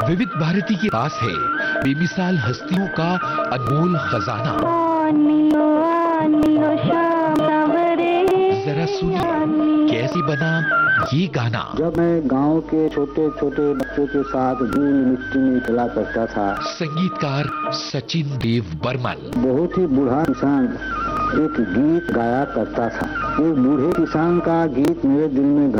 विविध भारती के पास है बेमिसाल हस्तियों का अनमोल खजाना। जरा सुनिए कैसे बना ये गाना। जब मैं गांव के छोटे छोटे बच्चों के साथ धूल मिट्टी में खेला करता था। संगीतकार सचिन देव बर्मन। बहुत ही बूढ़ा किसान एक गीत गाया करता था। उस बूढ़े किसान का गीत मेरे दिल में